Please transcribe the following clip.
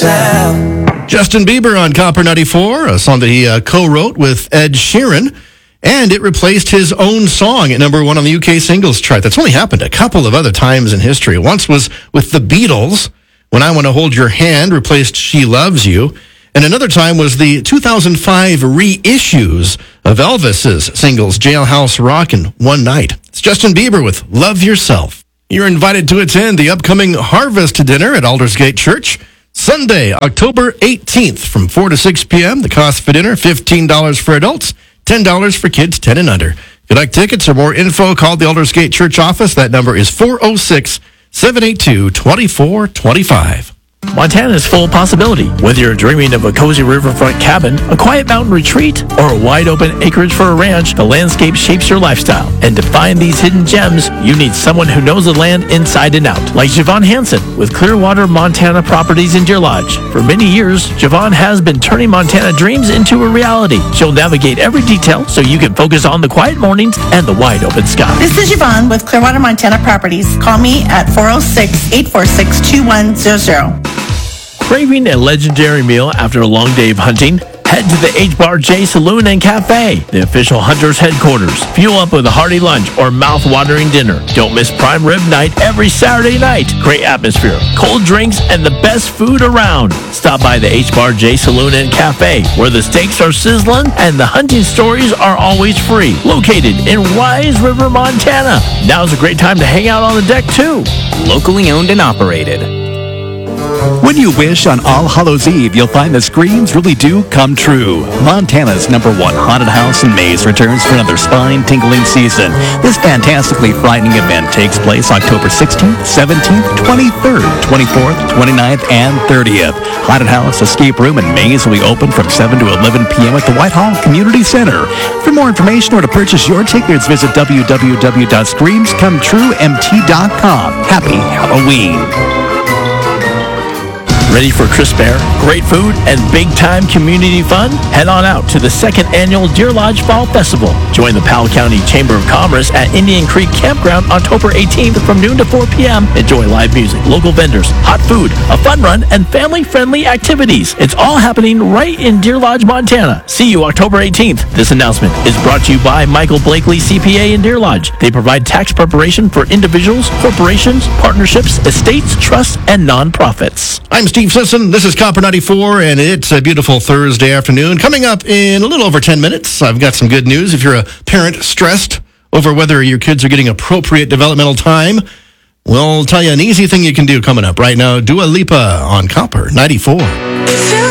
yourself. Justin Bieber on Copper 94, a song that he co-wrote with Ed Sheeran, and it replaced his own song at number one on the UK singles chart. That's only happened a couple of other times in history. Once was with the Beatles, When I Want to Hold Your Hand replaced She Loves You, and another time was the 2005 reissues of Elvis's singles, Jailhouse Rock and One Night. It's Justin Bieber with Love Yourself. You're invited to attend the upcoming Harvest Dinner at Aldersgate Church, Sunday, October 18th from 4 to 6 p.m. The cost for dinner, $15 for adults, $10 for kids 10 and under. If you'd like tickets or more info, call the Aldersgate Church office. That number is 406-782-2425. Montana is full of possibility. Whether you're dreaming of a cozy riverfront cabin, a quiet mountain retreat, or a wide-open acreage for a ranch, the landscape shapes your lifestyle. And to find these hidden gems, you need someone who knows the land inside and out. Like Javon Hansen with Clearwater Montana Properties in Deer Lodge. For many years, Javon has been turning Montana dreams into a reality. She'll navigate every detail so you can focus on the quiet mornings and the wide-open sky. This is Javon with Clearwater Montana Properties. Call me at 406-846-2100. Craving a legendary meal after a long day of hunting? Head to the H-Bar J Saloon and Cafe, the official Hunters headquarters. Fuel up with a hearty lunch or mouth-watering dinner. Don't miss prime rib night every Saturday night. Great atmosphere, cold drinks, and the best food around. Stop by the H-Bar J Saloon and Cafe, where the steaks are sizzling and the hunting stories are always free. Located in Wise River, Montana. Now's a great time to hang out on the deck, too. Locally owned and operated. When you wish on All Hallows Eve, you'll find that dreams really do come true. Montana's #1 haunted house and maze returns for another spine-tingling season. This fantastically frightening event takes place October 16th, 17th, 23rd, 24th, 29th, and 30th. Haunted house, escape room, and maze will be open from 7 to 11 p.m. at the Whitehall Community Center. For more information or to purchase your tickets, visit www.screamscometruemt.com. Happy Halloween. Ready for crisp air, great food, and big-time community fun? Head on out to the second annual Deer Lodge Fall Festival. Join the Powell County Chamber of Commerce at Indian Creek Campground October 18th from noon to 4 p.m. Enjoy live music, local vendors, hot food, a fun run, and family-friendly activities. It's all happening right in Deer Lodge, Montana. See you October 18th. This announcement is brought to you by Michael Blakely CPA in Deer Lodge. They provide tax preparation for individuals, corporations, partnerships, estates, trusts, and nonprofits. I'm Steve Sisson. This is Copper 94, and it's a beautiful Thursday afternoon. Coming up in a little over 10 minutes, I've got some good news. If you're a parent stressed over whether your kids are getting appropriate developmental time, we'll tell you an easy thing you can do coming up right now. Dua Lipa on Copper 94.